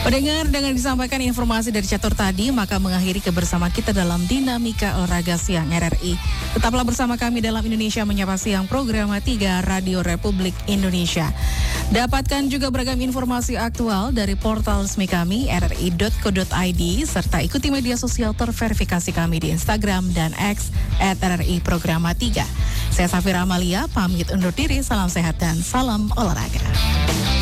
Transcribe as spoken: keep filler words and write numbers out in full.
Pendengar, dengan disampaikan informasi dari Catur tadi, maka mengakhiri kebersamaan kita dalam Dinamika Olahraga Siang R R I. Tetaplah bersama kami dalam Indonesia Menyapa Siang, program tiga Radio Republik Indonesia. Dapatkan juga beragam informasi aktual dari portal resmi kami r r i dot co dot i d, serta ikuti media sosial terverifikasi kami di Instagram dan X at R R I Programa tiga. Saya Safira Amalia, pamit undur diri, salam sehat dan salam olahraga.